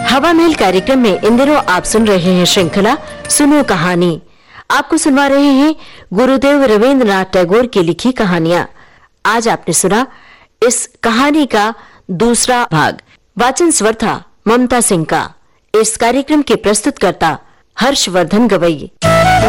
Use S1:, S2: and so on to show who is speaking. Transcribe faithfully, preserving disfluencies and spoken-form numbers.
S1: हवा महल कार्यक्रम में इन दिनों आप सुन रहे हैं श्रृंखला सुनो कहानी। आपको सुनवा रहे हैं गुरुदेव रवींद्रनाथ टैगोर की लिखी कहानियां। आज आपने सुना इस कहानी का दूसरा भाग। वाचन स्वर था ममता सिंह का। इस कार्यक्रम के प्रस्तुतकर्ता हर्षवर्धन गवई।